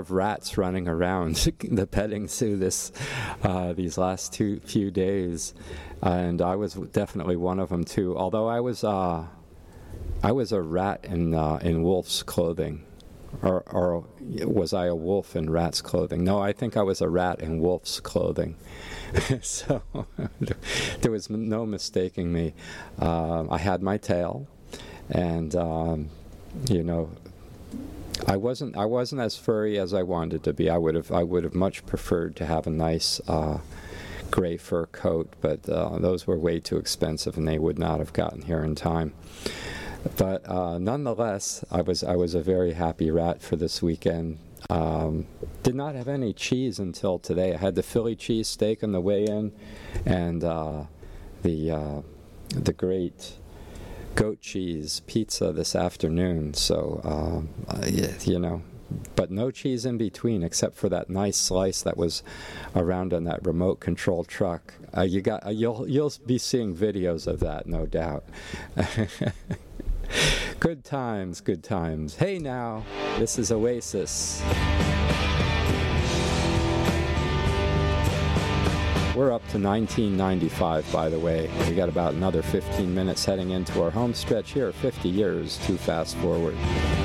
of rats running around the petting zoo these last few days, and I was definitely one of them too. Although I was a rat in wolf's clothing, or was I a wolf in rat's clothing? No, I think I was a rat in wolf's clothing. So there was no mistaking me. I had my tail, and I wasn't as furry as I wanted to be. I would have much preferred to have a nice gray fur coat, but those were way too expensive, and they would not have gotten here in time. But nonetheless, I was a very happy rat for this weekend. Did not have any cheese until today. I had the Philly cheese steak on the way in, and the great goat cheese pizza this afternoon. So but no cheese in between, except for that nice slice that was around on that remote control truck. You'll be seeing videos of that, no doubt. Good times, good times. Hey now, this is Oasis. We're up to 1995, by the way. We got about another 15 minutes heading into our home stretch here, 50 years to fast forward.